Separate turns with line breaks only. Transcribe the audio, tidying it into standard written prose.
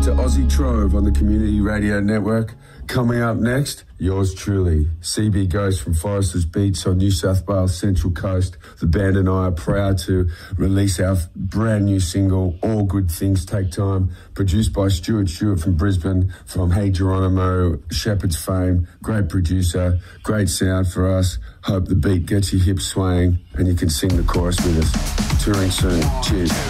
to Aussie Trove on the Community Radio Network. Coming up next, yours truly, CB Ghost from Foresters Beats on New South Wales Central Coast. The band and I are proud to release our brand new single, All Good Things Take Time, produced by Stuart from Brisbane, from Hey Geronimo, Shepherd's fame. Great producer, great sound for us. Hope the beat gets your hips swaying and you can sing the chorus with us. Touring soon. Cheers.